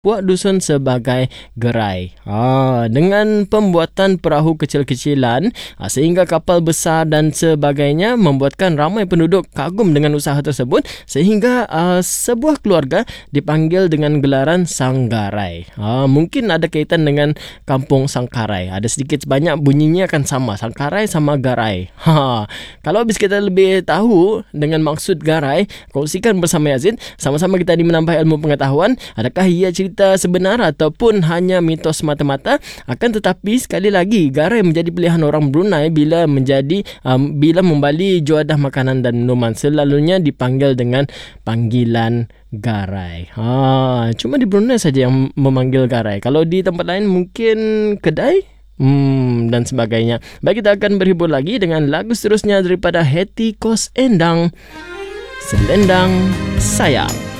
Puak dusun sebagai gerai. Dengan pembuatan perahu kecil-kecilan sehingga kapal besar dan sebagainya membuatkan ramai penduduk kagum dengan usaha tersebut sehingga sebuah keluarga dipanggil dengan gelaran Sanggarai. Mungkin ada kaitan dengan kampung Sangkarai. Ada sedikit sebanyak bunyinya akan sama. Sangkarai sama garai. Kalau habis kita lebih tahu dengan maksud garai, kongsikan bersama Yazid. Sama-sama kita menambah ilmu pengetahuan. Adakah ia cerita sebenar ataupun hanya mitos semata-mata? Akan tetapi sekali lagi, garai menjadi pilihan orang Brunei bila membali juadah makanan dan minuman. Selalunya dipanggil dengan panggilan garai. Cuma di Brunei saja yang memanggil garai. Kalau di tempat lain mungkin kedai dan sebagainya. Baik, kita akan berhibur lagi dengan lagu seterusnya daripada Hetty Koes Endang, Selendang Sayang.